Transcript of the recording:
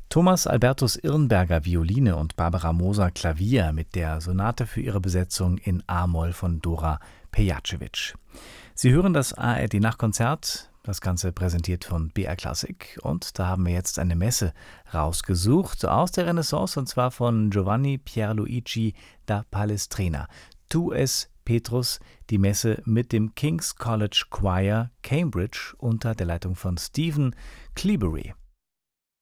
Thomas Albertus Irnberger Violine und Barbara Moser Klavier mit der Sonate für ihre Besetzung in a-Moll von Dora Pejacevic. Sie hören das ARD-Nachtkonzert, das Ganze präsentiert von BR Classic, und da haben wir jetzt eine Messe rausgesucht aus der Renaissance, und zwar von Giovanni Pierluigi da Palestrina. Tu es Petrus, die Messe mit dem King's College Choir Cambridge unter der Leitung von Stephen Cleobury.